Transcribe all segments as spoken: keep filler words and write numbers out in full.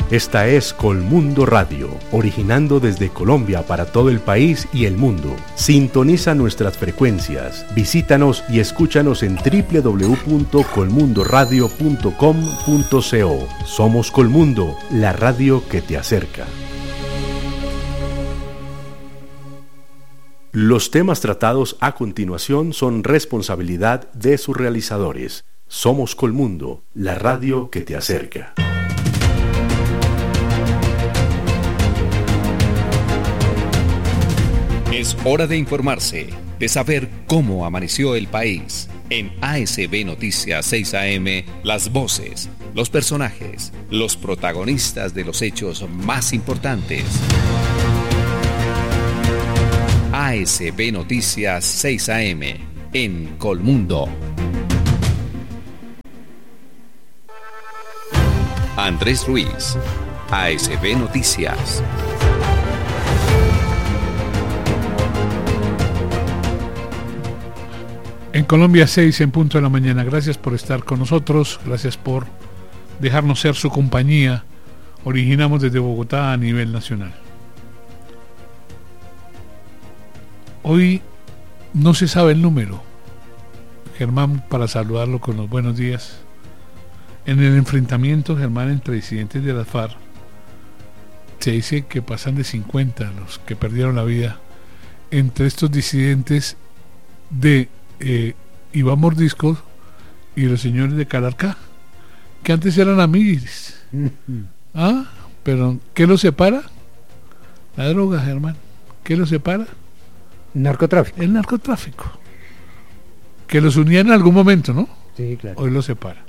Esta es Colmundo Radio, originando desde Colombia para todo el país y el mundo. Sintoniza nuestras frecuencias, visítanos y escúchanos en doble u doble u doble u punto colmundo radio punto com punto co. Somos Colmundo, la radio que te acerca. Los temas tratados a continuación son responsabilidad de sus realizadores. Somos Colmundo, la radio que te acerca. Es hora de informarse, de saber cómo amaneció el país. En A S B Noticias seis A M, las voces, los personajes, los protagonistas de los hechos más importantes. A S B Noticias seis A M, en Colmundo. Andrés Ruiz, A S B Noticias. En Colombia, seis en punto de la mañana. Gracias por estar con nosotros, gracias por dejarnos ser su compañía. Originamos desde Bogotá a nivel nacional. Hoy no se sabe el número. Germán, para saludarlo con los buenos días. En el enfrentamiento, Germán, entre disidentes de las FARC, se dice que pasan de cincuenta los que perdieron la vida entre estos disidentes de Eh, Iván Mordisco y los señores de Calarcá, que antes eran amigos. Ah, pero ¿qué los separa? La droga, Germán. ¿Qué los separa? Narcotráfico. El narcotráfico. Que los unía en algún momento, ¿no? Sí, claro. Hoy los separa.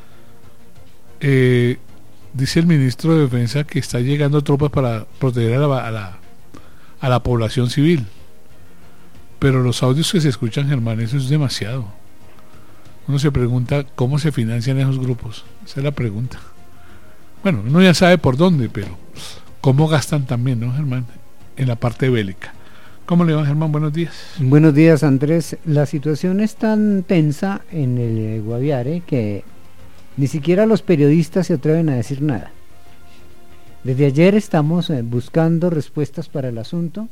Eh, dice el ministro de Defensa que está llegando tropas para proteger a la, a la, a la población civil. Pero los audios que se escuchan, Germán, eso es demasiado. Uno se pregunta cómo se financian esos grupos. Esa es la pregunta. Bueno, uno ya sabe por dónde, pero cómo gastan también, ¿no, Germán? En la parte bélica. ¿Cómo le va, Germán? Buenos días. Buenos días, Andrés. La situación es tan tensa en el Guaviare que ni siquiera los periodistas se atreven a decir nada. Desde ayer estamos buscando respuestas para el asunto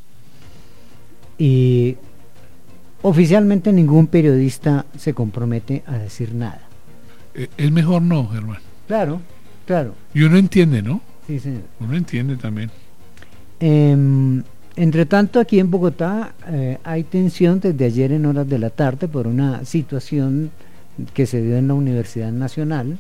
y oficialmente ningún periodista se compromete a decir nada. Eh, es mejor no, Germán. Claro, claro. Y uno entiende, ¿no? Sí, señor. Uno entiende también. Eh, entre tanto, aquí en Bogotá eh, hay tensión desde ayer en horas de la tarde por una situación que se dio en la Universidad Nacional,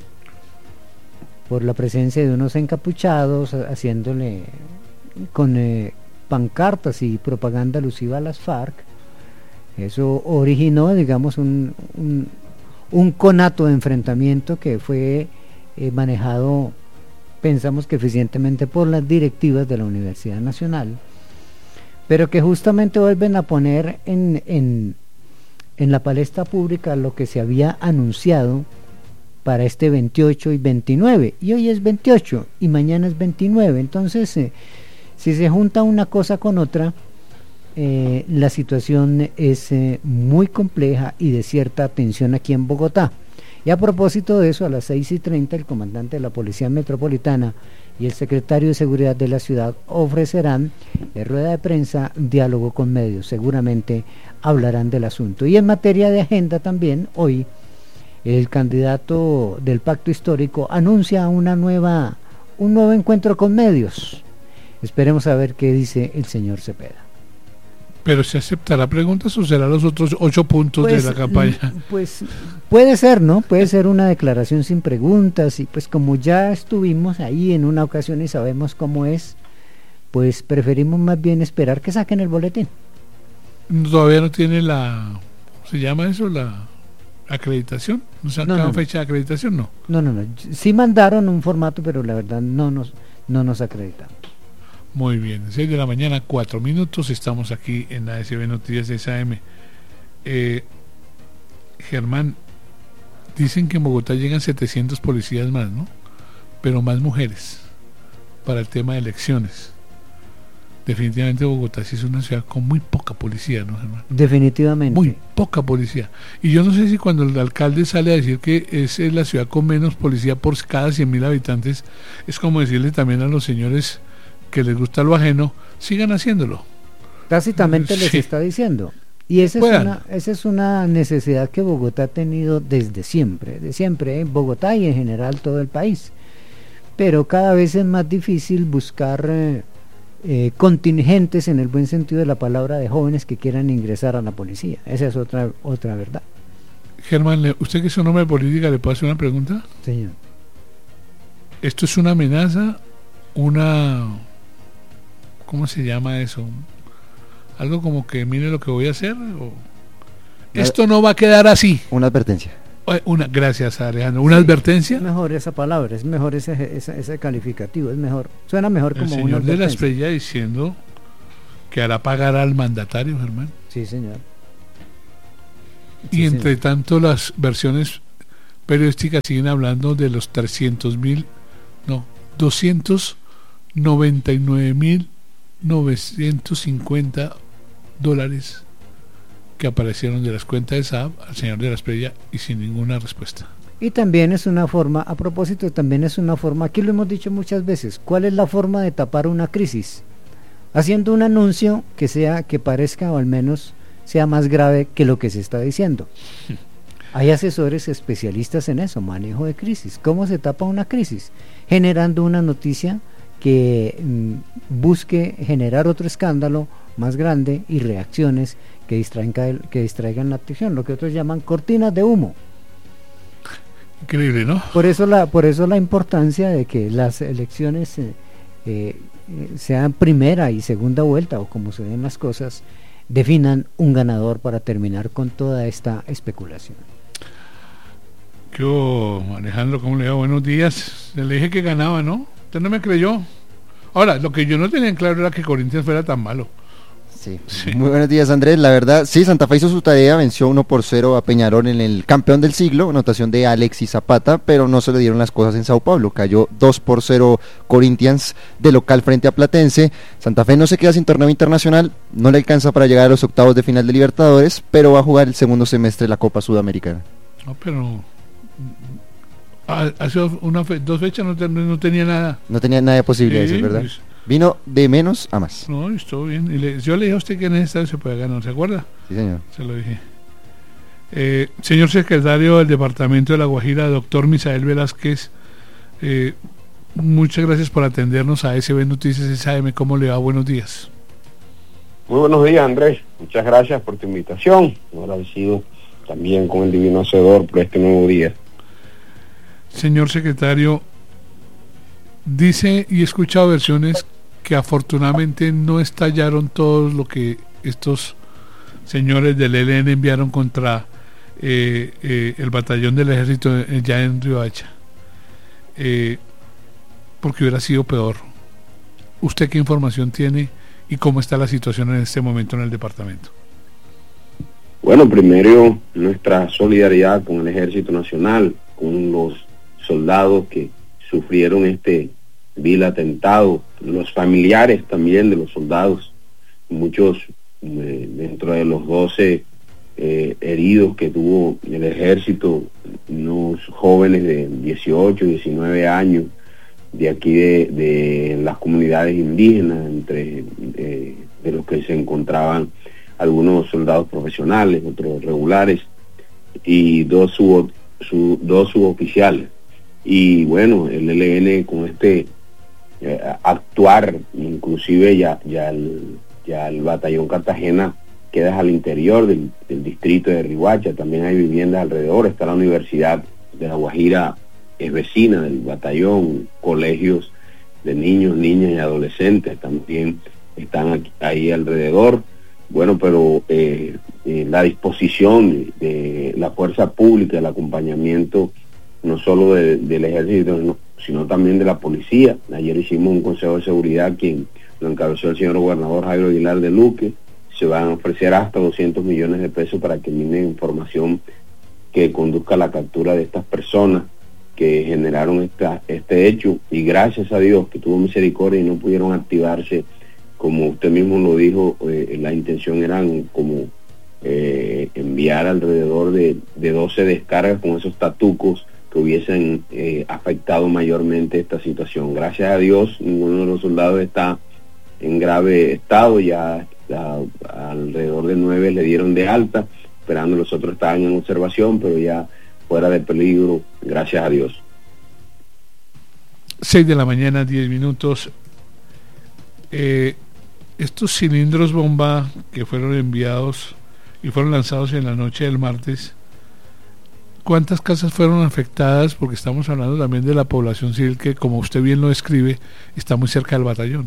por la presencia de unos encapuchados haciéndole con eh, pancartas y propaganda alusiva a las FARC. Eso originó, digamos, un, un, un conato de enfrentamiento que fue eh, manejado, pensamos que eficientemente por las directivas de la Universidad Nacional, pero que justamente vuelven a poner en, en, en la palestra pública lo que se había anunciado para este veintiocho y veintinueve, y hoy es veintiocho y mañana es veintinueve. Entonces, eh, si se junta una cosa con otra, Eh, la situación es eh, muy compleja y de cierta tensión aquí en Bogotá. Y a propósito de eso, a las seis y treinta el comandante de la Policía Metropolitana y el secretario de Seguridad de la ciudad ofrecerán en rueda de prensa diálogo con medios. Seguramente hablarán del asunto. Y en materia de agenda también, hoy el candidato del Pacto Histórico anuncia una nueva, un nuevo encuentro con medios. Esperemos a ver qué dice el señor Cepeda. ¿Pero se aceptará preguntas o será los otros ocho puntos pues, de la campaña? Pues puede ser, ¿no? Puede ser una declaración sin preguntas, y pues como ya estuvimos ahí en una ocasión y sabemos cómo es, pues preferimos más bien esperar que saquen el boletín. Todavía no tiene la, ¿cómo se llama eso? La acreditación. ¿No se ha no, no, no. fecha de acreditación? No. No, no, no. Sí mandaron un formato, pero la verdad no nos, no nos acreditamos. Muy bien, seis de la mañana, cuatro minutos, estamos aquí en A S B Noticias seis A M. Eh, Germán, dicen que en Bogotá llegan setecientos policías más, ¿no? Pero más mujeres para el tema de elecciones. definitivamente Bogotá sí es una ciudad con muy poca policía, ¿no, hermano? Definitivamente. Muy poca policía. Y yo no sé si cuando el alcalde sale a decir que es la ciudad con menos policía por cada cien mil habitantes, es como decirle también a los señores que les gusta lo ajeno, sigan haciéndolo. Tácitamente les Sí. está diciendo. Y esa es, Puedan. una, esa es una necesidad que Bogotá ha tenido desde siempre, de siempre, en Bogotá y en general todo el país. Pero cada vez es más difícil buscar eh, eh, contingentes, en el buen sentido de la palabra, de jóvenes que quieran ingresar a la policía. Esa es otra otra verdad. Germán, le- usted que es un hombre de política, ¿le puedo hacer una pregunta? Señor. ¿Esto es una amenaza? ¿Una... ¿Cómo se llama eso? ¿Algo como que mire lo que voy a hacer? ¿O esto no va a quedar así? Una advertencia. Eh, Una, gracias, Alejandro. ¿Una Sí, advertencia? Es mejor esa palabra, es mejor ese, ese, ese calificativo, es mejor. Suena mejor El como una señor de la advertencia. Estrella diciendo que hará pagar al mandatario, Germán. Sí, señor. Y Sí, entre señor. tanto las versiones periodísticas siguen hablando de los trescientos mil, no, doscientos noventa y nueve mil novecientos cincuenta dólares que aparecieron de las cuentas de Saab al señor de la Estrella y sin ninguna respuesta. Y también es una forma, a propósito, también es una forma, aquí lo hemos dicho muchas veces, ¿cuál es la forma de tapar una crisis? Haciendo un anuncio que sea, que parezca o al menos sea más grave que lo que se está diciendo. Hay asesores especialistas en eso, manejo de crisis. ¿Cómo se tapa una crisis? Generando una noticia que mm, busque generar otro escándalo más grande y reacciones que distraigan, que distraigan la atención, lo que otros llaman cortinas de humo. Increíble, ¿no? Por eso la, por eso la importancia de que las elecciones eh, eh, sean primera y segunda vuelta, o como se ven las cosas, definan un ganador para terminar con toda esta especulación. Yo, Alejandro, ¿cómo le digo? Buenos días. Le dije que ganaba, ¿no? Usted no me creyó. Ahora, lo que yo no tenía en claro era que Corinthians fuera tan malo. Sí. Sí. Muy buenos días, Andrés. La verdad, sí, Santa Fe hizo su tarea, venció uno por cero a Peñarol en el campeón del siglo, anotación de Alexis Zapata, pero no se le dieron las cosas en Sao Paulo. Cayó dos por cero Corinthians de local frente a Platense. Santa Fe no se queda sin torneo internacional, no le alcanza para llegar a los octavos de final de Libertadores, pero va a jugar el segundo semestre de la Copa Sudamericana. No, pero ah, hace una fe- dos fechas no, ten- no tenía nada. No tenía nada de posibilidades, Sí, ¿verdad? pues, Vino de menos a más. no, estuvo bien. Y le- yo le dije a usted que en ese estadio se puede ganar, ¿se acuerda? Sí, señor. Se lo dije. Eh, señor secretario del Departamento de La Guajira, doctor Misael Velázquez, eh, muchas gracias por atendernos a A S B Noticias S A M. ¿Cómo le va? Buenos días. Muy buenos días, Andrés. Muchas gracias por tu invitación. Agradecido también con el Divino Hacedor por este nuevo día. Señor secretario, dice y he escuchado versiones que afortunadamente no estallaron todo lo que estos señores del E L N enviaron contra eh, eh, el batallón del ejército eh, ya en Riohacha, eh, porque hubiera sido peor. ¿Usted qué información tiene y cómo está la situación en este momento en el departamento? Bueno, primero nuestra solidaridad con el Ejército Nacional, con los soldados que sufrieron este vil atentado, los familiares también de los soldados, muchos eh, dentro de los doce eh, heridos que tuvo el ejército, unos jóvenes de dieciocho, diecinueve años, de aquí de, de las comunidades indígenas, entre eh, de los que se encontraban algunos soldados profesionales, otros regulares, y dos, sub, su, dos suboficiales. Y bueno, el E L N con este eh, actuar, inclusive ya, ya, el, ya el batallón Cartagena queda al interior del, del distrito de Riohacha, también hay viviendas alrededor, está la Universidad de La Guajira, es vecina del batallón, colegios de niños, niñas y adolescentes también están aquí, ahí alrededor. Bueno, pero eh, eh, la disposición de la fuerza pública, el acompañamiento no solo de, del ejército, no, sino también de la policía. Ayer hicimos un consejo de seguridad quien lo encabezó el señor gobernador Jairo Aguilar de Luque. Se van a ofrecer hasta doscientos millones de pesos para que manden información que conduzca a la captura de estas personas que generaron esta, este hecho, y gracias a Dios que tuvo misericordia y no pudieron activarse como usted mismo lo dijo, eh, la intención era como eh, enviar alrededor de, de doce descargas con esos tatucos que hubiesen eh, afectado mayormente esta situación. Gracias a Dios, ninguno de los soldados está en grave estado, ya a, alrededor de nueve le dieron de alta, esperando los otros estaban en observación, pero ya fuera de peligro, gracias a Dios. seis de la mañana, diez minutos. Eh, estos cilindros bomba que fueron enviados y fueron lanzados en la noche del martes, ¿cuántas casas fueron afectadas? Porque estamos hablando también de la población civil que, como usted bien lo describe, está muy cerca del batallón.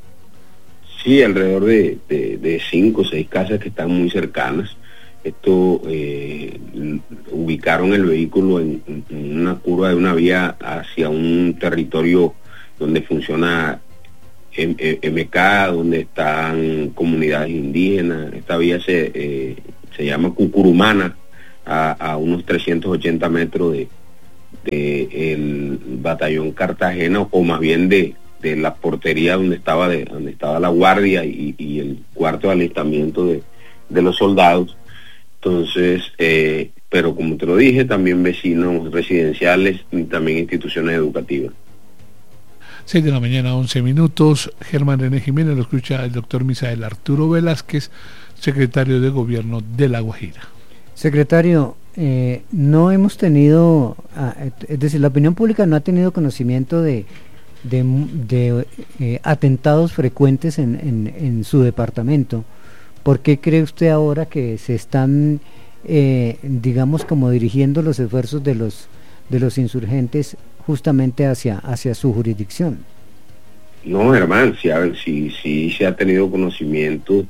Sí, alrededor de, de, de cinco o seis casas que están muy cercanas. Esto eh, ubicaron el vehículo en, en una curva de una vía hacia un territorio donde funciona M K, donde están comunidades indígenas. Esta vía se, eh, se llama Cucurumana, a, a unos trescientos ochenta metros de, de el batallón Cartagena, o más bien de, de la portería donde estaba de, donde estaba la guardia y, y el cuarto de alistamiento de, de los soldados. Entonces, eh, pero como te lo dije, también vecinos residenciales y también instituciones educativas. seis de la mañana, once minutos. Germán René Jiménez, lo escucha el doctor Misael Arturo Velázquez, secretario de Gobierno de La Guajira. Secretario, eh, no hemos tenido, ah, es decir, la opinión pública no ha tenido conocimiento de, de, de eh, atentados frecuentes en, en, en su departamento. ¿Por qué cree usted ahora que se están, eh, digamos, como dirigiendo los esfuerzos de los de los insurgentes justamente hacia hacia su jurisdicción? No, hermano, sí, sí, sí se ha tenido conocimiento.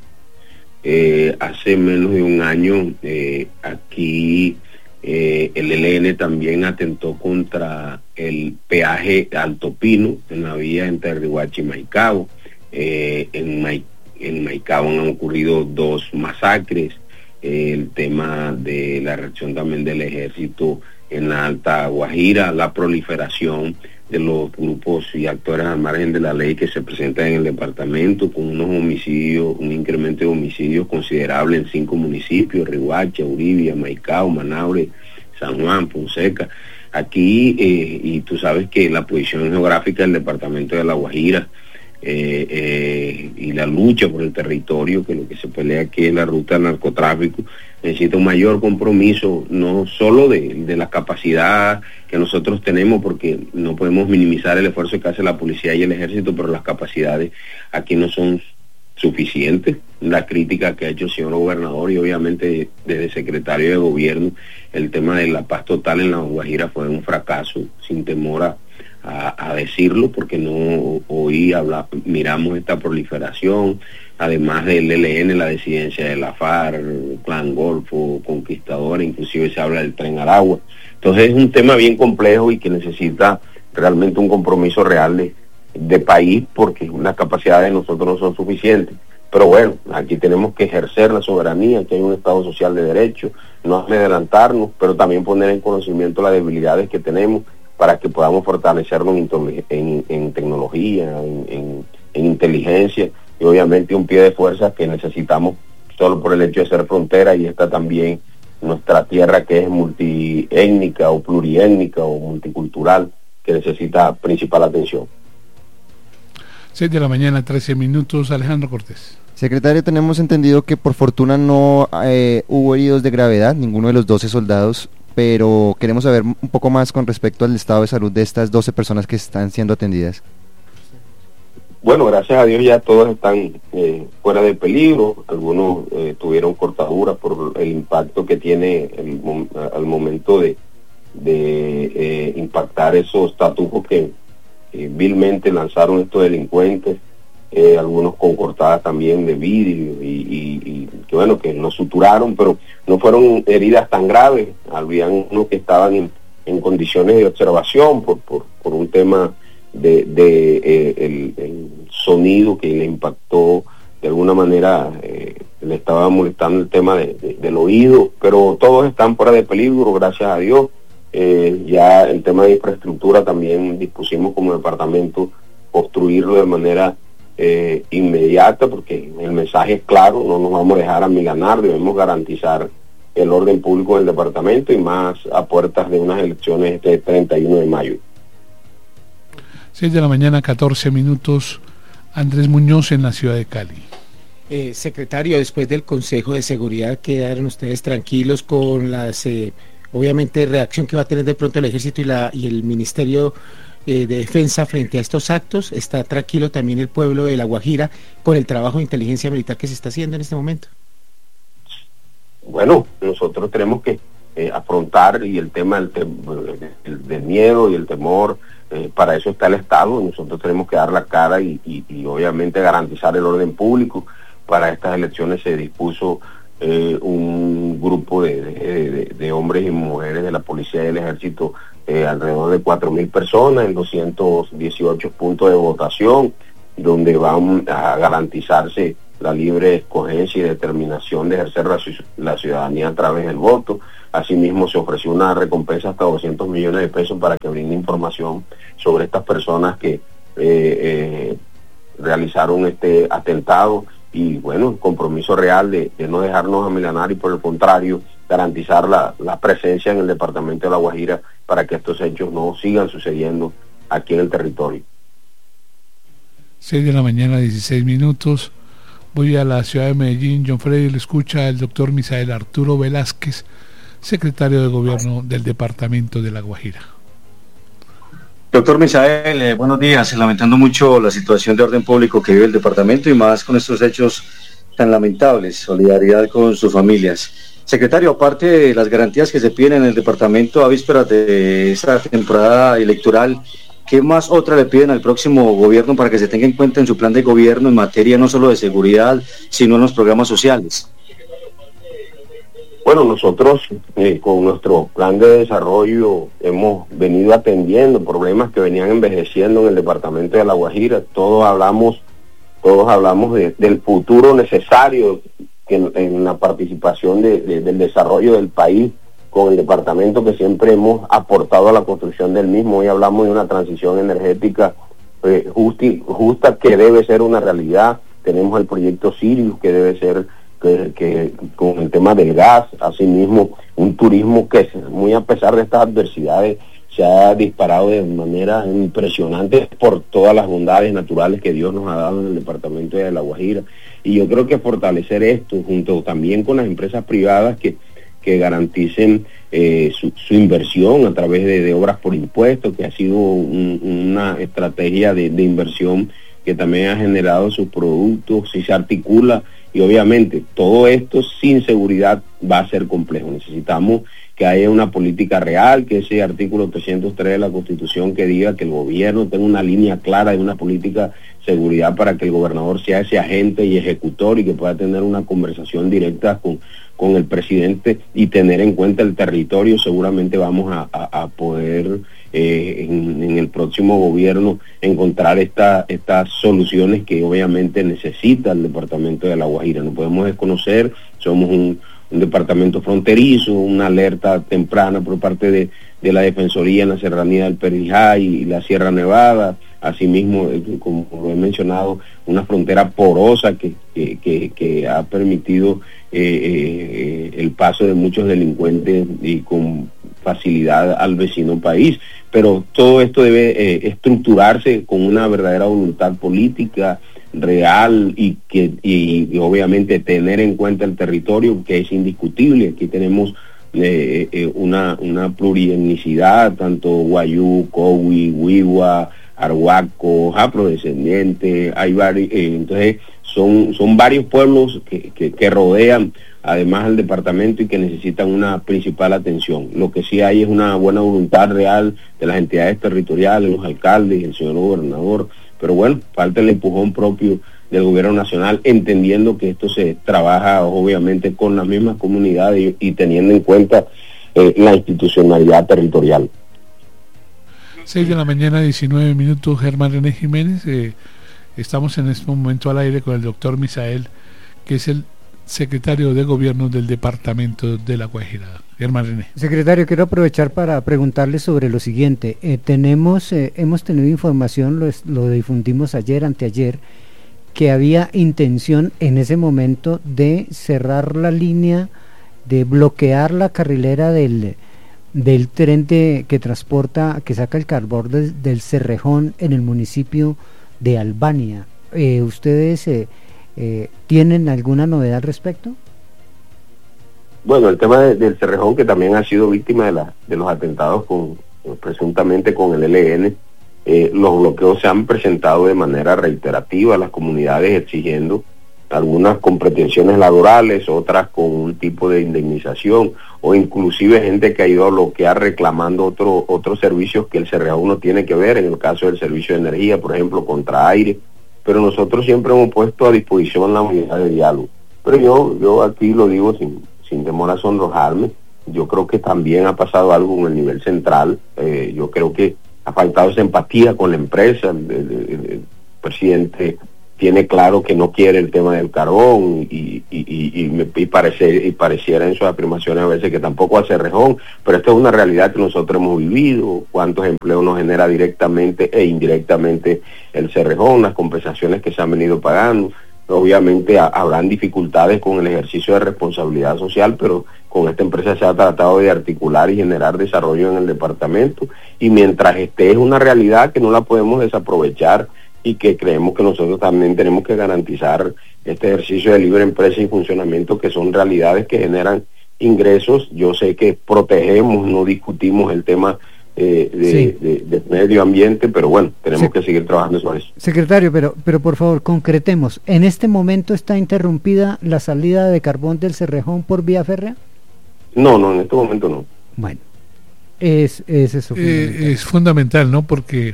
Eh, hace menos de un año eh, aquí eh, el E L N también atentó contra el peaje Alto Pino en la vía entre Riohacha y Maicao. Eh, en Maicao En Maicao han ocurrido dos masacres, eh, el tema de la reacción también del ejército en la Alta Guajira, la proliferación de los grupos y actores al margen de la ley que se presentan en el departamento, con unos homicidios, un incremento de homicidios considerable en cinco municipios: Riohacha, Uribia, Maicao, Manaure, San Juan, Fonseca. Aquí, eh, y tú sabes que la posición geográfica del departamento de La Guajira, Eh, eh, y la lucha por el territorio, que lo que se pelea aquí es la ruta del narcotráfico, necesita un mayor compromiso, no solo de, de la capacidad que nosotros tenemos, porque no podemos minimizar el esfuerzo que hace la policía y el ejército, pero las capacidades aquí no son suficientes. La crítica que ha hecho el señor gobernador y obviamente desde secretario de gobierno, el tema de la paz total en La Guajira fue un fracaso, sin temor a A, a decirlo, porque no hoy habla, miramos esta proliferación, además del E L N, la disidencia de la FARC, Clan Golfo, Conquistadora, inclusive se habla del Tren Aragua. Entonces es un tema bien complejo y que necesita realmente un compromiso real de, de país, porque las capacidades de nosotros no son suficientes. Pero bueno, aquí tenemos que ejercer la soberanía, que hay un Estado social de derecho, no adelantarnos, pero también poner en conocimiento las debilidades que tenemos, para que podamos fortalecernos en, en, en tecnología, en, en, en inteligencia, y obviamente un pie de fuerza que necesitamos solo por el hecho de ser frontera, y está también nuestra tierra, que es multiétnica o pluriétnica o multicultural, que necesita principal atención. seis de la mañana, trece minutos. Alejandro Cortés. Secretario, tenemos entendido que por fortuna no eh, hubo heridos de gravedad, ninguno de los doce soldados, pero queremos saber un poco más con respecto al estado de salud de estas doce personas que están siendo atendidas. Bueno, gracias a Dios ya todos están eh, fuera de peligro. Algunos eh, tuvieron cortaduras por el impacto que tiene el, al momento de, de eh, impactar esos tatucos que eh, vilmente lanzaron estos delincuentes. Eh, algunos con cortadas también de vidrio y, y, y que bueno, que no suturaron, pero no fueron heridas tan graves. Habían unos que estaban en, en condiciones de observación por, por, por un tema de, de eh, el, el sonido que le impactó de alguna manera, eh, le estaba molestando el tema de, de, del oído, pero todos están fuera de peligro, gracias a Dios. Eh, ya el tema de infraestructura también dispusimos como departamento construirlo de manera eh, inmediata, porque el mensaje es claro, no nos vamos a dejar amilanar, debemos garantizar el orden público del departamento y más a puertas de unas elecciones este treinta y uno de mayo. seis de la mañana, catorce minutos. Andrés Muñoz en la ciudad de Cali. Eh, secretario, después del Consejo de Seguridad, ¿quedaron ustedes tranquilos con las, eh, obviamente, reacción que va a tener de pronto el Ejército y, la, y el Ministerio eh, de Defensa frente a estos actos? ¿Está tranquilo también el pueblo de La Guajira con el trabajo de inteligencia militar que se está haciendo en este momento? Bueno, nosotros tenemos que eh, afrontar y el tema del, tem- el, del miedo y el temor, eh, para eso está el Estado. Nosotros tenemos que dar la cara y, y, y obviamente garantizar el orden público. Para estas elecciones se dispuso eh, un grupo de, de, de, de hombres y mujeres de la policía y del ejército, eh, alrededor de cuatro mil personas en doscientos dieciocho puntos de votación, donde van a garantizarse la libre escogencia y determinación de ejercer la ciudadanía a través del voto. Asimismo, se ofreció una recompensa hasta doscientos millones de pesos para que brinde información sobre estas personas que eh, eh, realizaron este atentado, y bueno, compromiso real de, de no dejarnos amilanar y por el contrario garantizar la, la presencia en el departamento de La Guajira para que estos hechos no sigan sucediendo aquí en el territorio. seis de la mañana, dieciséis minutos. Voy a la ciudad de Medellín. John Freddy, le escucha el doctor Misael Arturo Velázquez, secretario de Gobierno del Departamento de La Guajira. Doctor Misael, eh, buenos días. Lamentando mucho la situación de orden público que vive el departamento y más con estos hechos tan lamentables. Solidaridad con sus familias. Secretario, aparte de las garantías que se piden en el departamento a vísperas de esta temporada electoral, ¿qué más otra le piden al próximo gobierno para que se tenga en cuenta en su plan de gobierno en materia no solo de seguridad, sino en los programas sociales? Bueno, nosotros eh, con nuestro plan de desarrollo hemos venido atendiendo problemas que venían envejeciendo en el departamento de La Guajira. Todos hablamos, todos hablamos de, del futuro necesario en, en la participación de, de, del desarrollo del país con el departamento que siempre hemos aportado a la construcción del mismo. Hoy hablamos de una transición energética eh, justi, justa que debe ser una realidad. Tenemos el proyecto Sirius que debe ser Que, que con el tema del gas, asimismo un turismo que muy a pesar de estas adversidades se ha disparado de manera impresionante por todas las bondades naturales que Dios nos ha dado en el departamento de La Guajira, y yo creo que fortalecer esto junto también con las empresas privadas que, que garanticen eh, su, su inversión a través de, de obras por impuestos, que ha sido un, una estrategia de, de inversión que también ha generado sus productos, si se articula. Y obviamente todo esto sin seguridad va a ser complejo. Necesitamos que haya una política real, que ese artículo trescientos tres de la Constitución que diga que el gobierno tenga una línea clara de una política de seguridad para que el gobernador sea ese agente y ejecutor y que pueda tener una conversación directa con, con el presidente y tener en cuenta el territorio. Seguramente vamos a, a, a poder eh, en, en el próximo gobierno encontrar esta, estas soluciones que obviamente necesita el departamento de La Guajira. No podemos desconocer, somos un, un departamento fronterizo, una alerta temprana por parte de, de la Defensoría en la Serranía del Perijá y la Sierra Nevada. Asimismo, como lo he mencionado, una frontera porosa que, que, que, que ha permitido eh, eh, el paso de muchos delincuentes y con facilidad al vecino país. Pero todo esto debe eh, estructurarse con una verdadera voluntad política real y que y, y obviamente tener en cuenta el territorio, que es indiscutible. Aquí tenemos eh, eh, una, una plurietnicidad, tanto Guayú, Cowi, Huigua, Arhuaco, afrodescendiente, hay varios, eh, entonces son, son varios pueblos que, que, que rodean además al departamento y que necesitan una principal atención. Lo que sí hay es una buena voluntad real de las entidades territoriales, los alcaldes, el señor gobernador, pero bueno, falta el empujón propio del gobierno nacional, entendiendo que esto se trabaja obviamente con las mismas comunidades y, y teniendo en cuenta eh, la institucionalidad territorial. seis de la mañana, diecinueve minutos, Germán René Jiménez. Eh, estamos en este momento al aire con el doctor Misael, que es el secretario de Gobierno del Departamento de La Guajira. Germán René. Secretario, quiero aprovechar para preguntarle sobre lo siguiente. Eh, tenemos, eh, hemos tenido información, lo, es, lo difundimos ayer, anteayer, que había intención en ese momento de cerrar la línea, de bloquear la carrilera del, del tren de, que transporta, que saca el carbón de, del Cerrejón en el municipio de Albania. Eh, ¿Ustedes eh, eh, tienen alguna novedad al respecto? Bueno, el tema de, del Cerrejón, que también ha sido víctima de, la, de los atentados con presuntamente con el E L N, eh, los bloqueos se han presentado de manera reiterativa a las comunidades exigiendo algunas con pretensiones laborales, otras con un tipo de indemnización, o inclusive gente que ha ido a bloquear reclamando otro, otros servicios que el Cerrejón no tiene que ver, en el caso del servicio de energía, por ejemplo, contra aire, pero nosotros siempre hemos puesto a disposición la unidad de diálogo. Pero yo, yo aquí lo digo sin, sin temor a sonrojarme, yo creo que también ha pasado algo en el nivel central, eh, yo creo que ha faltado esa empatía con la empresa, el, el, el, el presidente tiene claro que no quiere el tema del carbón y, y, y, y, me, y, parece, y pareciera en sus afirmaciones a veces que tampoco hace Cerrejón, pero esta es una realidad que nosotros hemos vivido, cuántos empleos nos genera directamente e indirectamente el Cerrejón, las compensaciones que se han venido pagando. Obviamente a, habrán dificultades con el ejercicio de responsabilidad social, pero con esta empresa se ha tratado de articular y generar desarrollo en el departamento, y mientras esté es una realidad que no la podemos desaprovechar, y que creemos que nosotros también tenemos que garantizar este ejercicio de libre empresa y funcionamiento, que son realidades que generan ingresos. Yo sé que protegemos, no discutimos el tema eh, de, sí. de, de medio ambiente, pero bueno, tenemos Se- que seguir trabajando sobre eso. Secretario, pero, pero por favor, concretemos, ¿en este momento está interrumpida la salida de carbón del Cerrejón por vía férrea? No, no, en este momento no. Bueno, es, es eso fundamental. Eh, es fundamental, ¿no? Porque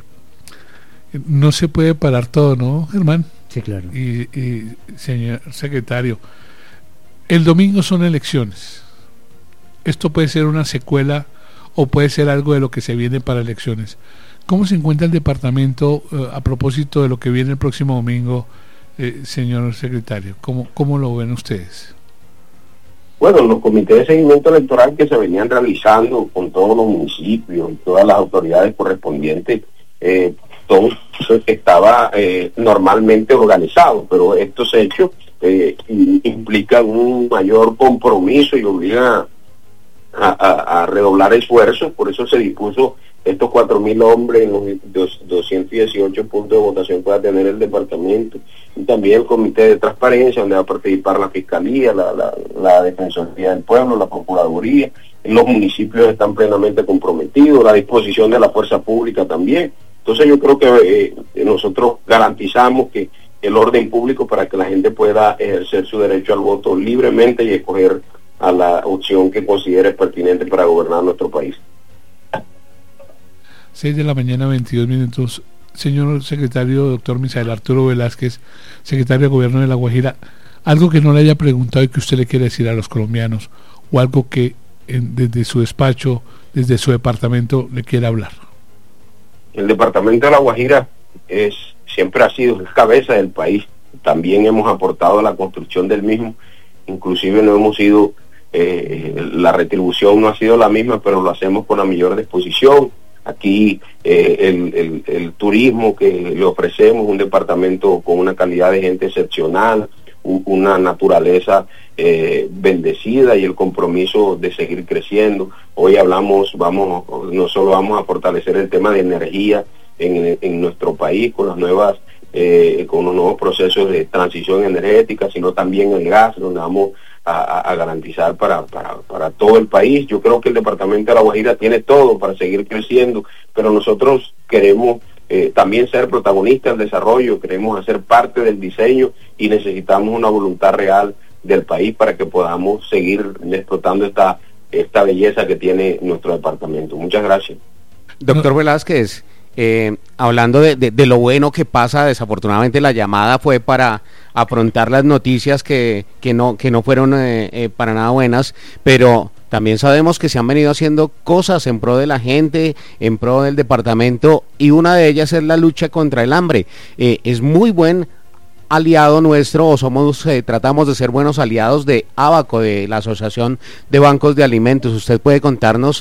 no se puede parar todo, ¿no, Germán? Sí, claro. Y, y señor secretario, el domingo son elecciones. Esto puede ser una secuela o puede ser algo de lo que se viene para elecciones. ¿Cómo se encuentra el departamento eh, a propósito de lo que viene el próximo domingo, eh, señor secretario? ¿Cómo, cómo lo ven ustedes? Bueno, los comités de seguimiento electoral que se venían realizando con todos los municipios y todas las autoridades correspondientes, eh, todo estaba eh, normalmente organizado, pero estos hechos eh, implican un mayor compromiso y obligan a, a, a redoblar esfuerzos. Por eso se dispuso estos cuatro mil hombres en los doscientos dieciocho puntos de votación que va a tener el departamento, y también el comité de transparencia donde va a participar la Fiscalía, la, la, la Defensoría del Pueblo, la Procuraduría. Los municipios están plenamente comprometidos, la disposición de la fuerza pública también. Entonces yo creo que eh, nosotros garantizamos que el orden público para que la gente pueda ejercer su derecho al voto libremente y escoger a la opción que considere pertinente para gobernar nuestro país. seis de la mañana, veintidós minutos. Señor secretario, doctor Misael Arturo Velázquez, secretario de Gobierno de La Guajira, algo que no le haya preguntado y que usted le quiere decir a los colombianos, o algo que en, desde su despacho, desde su departamento, le quiera hablar. El departamento de La Guajira es siempre ha sido la cabeza del país. También hemos aportado a la construcción del mismo. Inclusive no hemos sido, eh, la retribución no ha sido la misma, pero lo hacemos con la mayor disposición. Aquí eh, el, el, el turismo que le ofrecemos, un departamento con una calidad de gente excepcional, un, una naturaleza eh, bendecida y el compromiso de seguir creciendo. Hoy hablamos, vamos, no solo vamos a fortalecer el tema de energía en, en nuestro país con las nuevas, eh, con los nuevos procesos de transición energética, sino también el gas, donde vamos a, a garantizar para, para, para todo el país. Yo creo que el departamento de La Guajira tiene todo para seguir creciendo, pero nosotros queremos eh, también ser protagonistas del desarrollo, queremos hacer parte del diseño y necesitamos una voluntad real del país para que podamos seguir explotando esta esta belleza que tiene nuestro departamento. Muchas gracias. Doctor Velázquez, eh, hablando de, de, de lo bueno que pasa, desafortunadamente la llamada fue para afrontar las noticias que, que, no, que no fueron eh, eh, para nada buenas, pero también sabemos que se han venido haciendo cosas en pro de la gente, en pro del departamento, y una de ellas es la lucha contra el hambre. Eh, es muy buen aliado nuestro, o somos eh, tratamos de ser buenos aliados de Abaco, de la Asociación de Bancos de Alimentos. Usted puede contarnos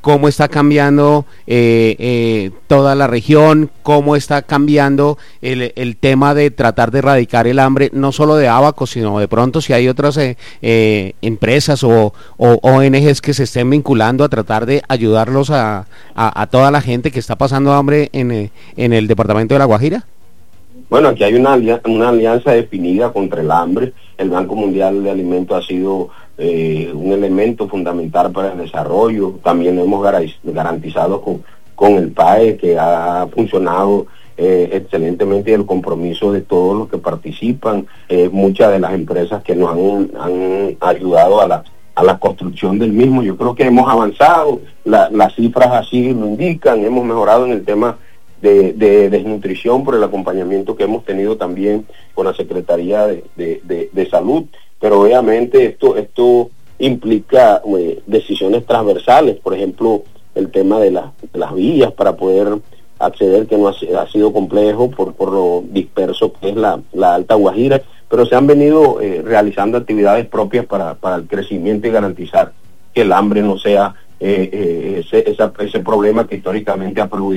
cómo está cambiando eh, eh, toda la región, cómo está cambiando el, el tema de tratar de erradicar el hambre, no solo de Abaco, sino de pronto si hay otras eh, eh, empresas o, o O N Ges que se estén vinculando a tratar de ayudarlos a, a, a toda la gente que está pasando hambre en, eh, en el departamento de La Guajira. Bueno, aquí hay una, alianza, una alianza definida contra el hambre. El Banco Mundial de Alimentos ha sido eh, un elemento fundamental para el desarrollo. También lo hemos garantizado con, con el P A E, que ha funcionado eh, excelentemente, y el compromiso de todos los que participan, eh, muchas de las empresas que nos han, han ayudado a la, a la construcción del mismo. Yo creo que hemos avanzado, la, las cifras así lo indican, hemos mejorado en el tema De, de desnutrición por el acompañamiento que hemos tenido también con la Secretaría de, de, de, de Salud, pero obviamente esto esto implica eh, decisiones transversales, por ejemplo, el tema de, la, de las vías para poder acceder, que no ha, ha sido complejo por, por lo disperso que es la, la Alta Guajira, pero se han venido eh, realizando actividades propias para, para el crecimiento y garantizar que el hambre no sea eh, eh, ese, esa, ese problema que históricamente ha perjudicado